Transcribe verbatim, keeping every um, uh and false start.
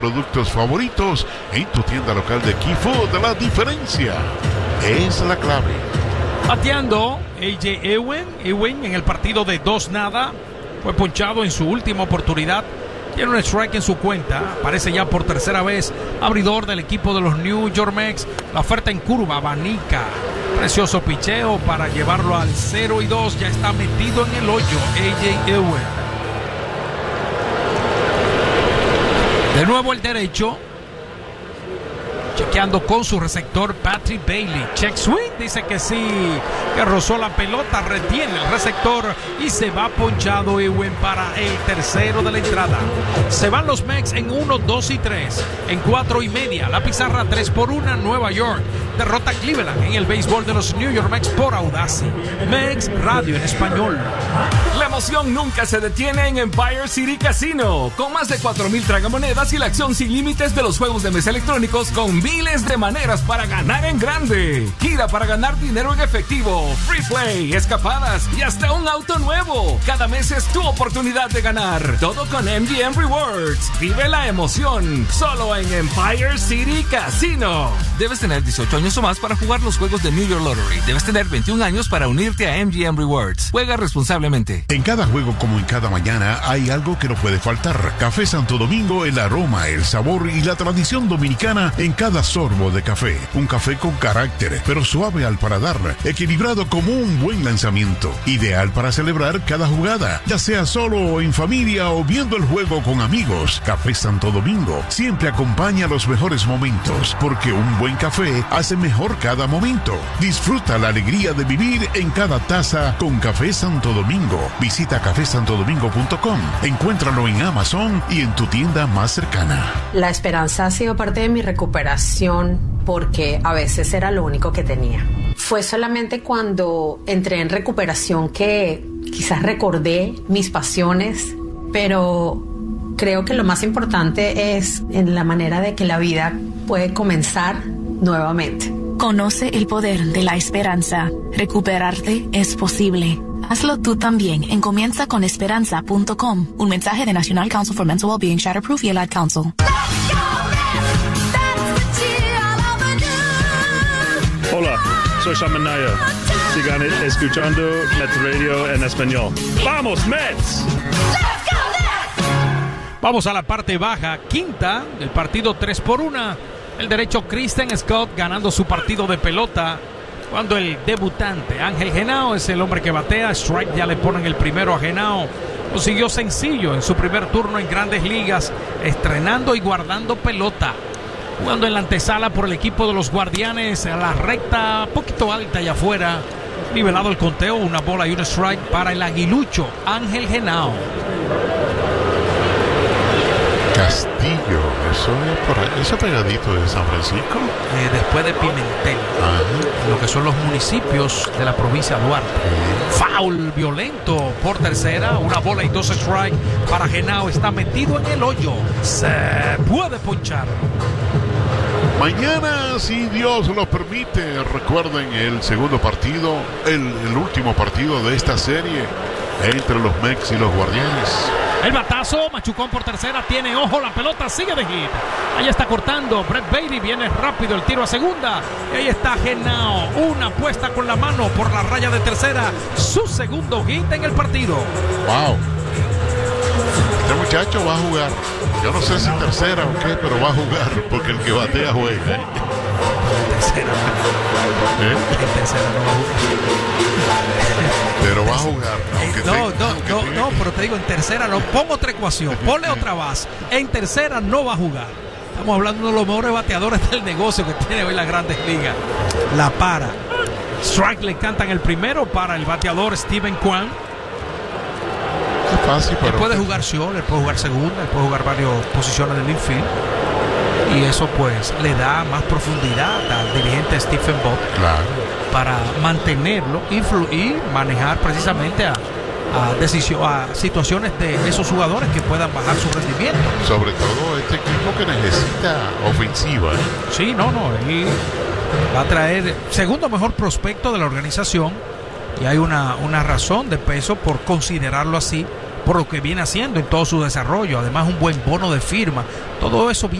Productos favoritos en tu tienda local de Key Food. La diferencia es la clave. Bateando A J Ewing, Ewing en el partido de dos nada, fue ponchado en su última oportunidad. Tiene un strike en su cuenta, aparece ya por tercera vez, abridor del equipo de los New York Mets. La oferta en curva, abanica, precioso picheo para llevarlo al cero y dos, ya está metido en el hoyo A J Ewing. De nuevo el derecho, chequeando con su receptor Patrick Bailey. Check swing, dice que sí, que rozó la pelota, retiene el receptor y se va ponchado Ewing para el tercero de la entrada. Se van los Mets en uno, dos y tres. En cuatro y media, la pizarra tres por uno, Nueva York derrota a Cleveland en el béisbol de los New York Mets por Audacy. Mets Radio en español. La emoción nunca se detiene en Empire City Casino. Con más de cuatro mil tragamonedas y la acción sin límites de los juegos de mesa electrónicos con miles de maneras para ganar en grande. Gira para ganar dinero en efectivo, free play, escapadas y hasta un auto nuevo. Cada mes es tu oportunidad de ganar. Todo con M G M Rewards. Vive la emoción solo en Empire City Casino. Debes tener dieciocho años o más para jugar los juegos de New York Lottery. Debes tener veintiún años para unirte a M G M Rewards. Juega responsablemente. En cada juego como en cada mañana hay algo que no puede faltar. Café Santo Domingo, el aroma, el sabor y la tradición dominicana en cada sorbo de café. Un café con carácter, pero suave al paladar, equilibrado como un buen lanzamiento. Ideal para celebrar cada jugada, ya sea solo o en familia o viendo el juego con amigos. Café Santo Domingo siempre acompaña los mejores momentos, porque un buen café hace mejor cada momento. Disfruta la alegría de vivir en cada taza con Café Santo Domingo. Visita café santo domingo punto com. Encuéntralo en Amazon y en tu tienda más cercana. La esperanza ha sido parte de mi recuperación porque a veces era lo único que tenía. Fue solamente cuando entré en recuperación que quizás recordé mis pasiones, pero creo que lo más importante es en la manera de que la vida puede comenzar nuevamente. Conoce el poder de la esperanza. Recuperarte es posible. Hazlo tú también en comienza con esperanza punto com. Un mensaje de National Council for Mental Wellbeing, Shatterproof y el Ad Council. Hola, soy Sean Minaya. Sigan escuchando Mets Radio en español. ¡Vamos, Mets! Vamos a la parte baja, quinta del partido tres por uno. El derecho Christian Scott ganando su partido de pelota. Cuando el debutante Ángel Genao es el hombre que batea, strike ya le ponen el primero a Genao. Consiguió sencillo en su primer turno en Grandes Ligas, estrenando y guardando pelota. Jugando en la antesala por el equipo de los Guardianes, a la recta, poquito alta y afuera. Nivelado el conteo, una bola y un strike para el aguilucho Ángel Genao. Castillo, eso es por ahí, eso pegadito de San Francisco. Eh, después de Pimentel, Ajá. lo que son los municipios de la provincia de Duarte. Ajá. Foul violento por tercera, una bola y dos strike para Genao. Está metido en el hoyo, se puede ponchar. Mañana, si Dios lo permite, recuerden el segundo partido, el, el último partido de esta serie entre los Mets y los Guardianes. El batazo, machucón por tercera, tiene ojo, la pelota sigue de hit. Ahí está cortando, Brett Baty, viene rápido el tiro a segunda. Y ahí está Genao, una apuesta con la mano por la raya de tercera, su segundo hit en el partido. Wow. Este muchacho va a jugar. Yo no sé si tercera o qué, pero va a jugar, porque el que batea juega. ¿eh? Tercera. ¿Eh? En tercera no va a jugar. Pero va a jugar. Aunque no, tenga, no, aunque no, tenga no, que... pero te digo, en tercera no. Pongo otra ecuación, ponle otra base. En tercera no va a jugar. Estamos hablando de los mejores bateadores del negocio que tiene hoy las Grandes Ligas. La para. Strike le cantan el primero para el bateador Steven Kwan. Es fácil, pero... Él puede jugar short, él puede jugar segunda, él puede jugar varias posiciones del infield. Y eso pues le da más profundidad al dirigente Stephen Vogt. Claro. Para mantenerlo y manejar precisamente a, a, decisión, a situaciones de esos jugadores que puedan bajar su rendimiento. Sobre todo este equipo que necesita ofensiva. ¿eh? Sí, no, no. Él va a traer segundo mejor prospecto de la organización y hay una, una razón de peso por considerarlo así, por lo que viene haciendo en todo su desarrollo. Además, un buen bono de firma. Todo eso